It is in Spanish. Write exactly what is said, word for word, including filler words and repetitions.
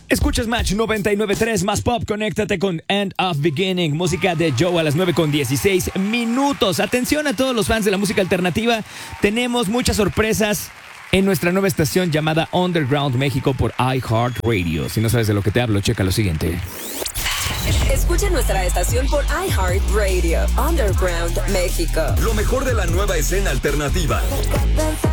Escuchas Match noventa y nueve punto tres, más pop, conéctate con End of Beginning, música de Joe a las nueve con dieciséis minutos. Atención a todos los fans de la música alternativa, tenemos muchas sorpresas en nuestra nueva estación llamada Underground México por iHeartRadio. Si no sabes de lo que te hablo, checa lo siguiente. Escucha nuestra estación por iHeartRadio, Underground México. Lo mejor de la nueva escena alternativa.